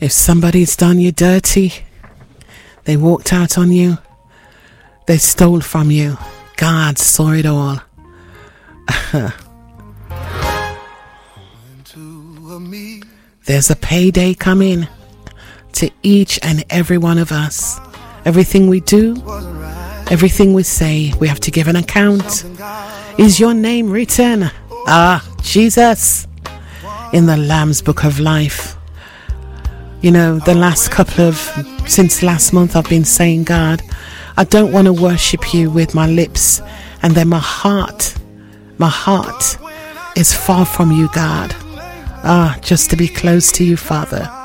If somebody's done you dirty, they walked out on you, they stole from you, God saw it all. There's a payday coming to each and every one of us. Everything we do, everything we say, we have to give an account. Is your name written, Jesus, in the Lamb's Book of Life? You know, since last month I've been saying, God, I don't want to worship you with my lips and then my heart is far from you, God. Just to be close to you, Father.